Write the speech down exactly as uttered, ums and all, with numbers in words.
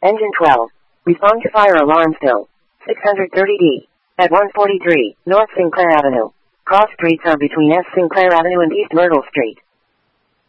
Engine twelve. Respond to fire alarm still. six hundred thirty D. At one forty-three, North Sinclair Avenue. Cross streets are between S. Sinclair Avenue and East Myrtle Street.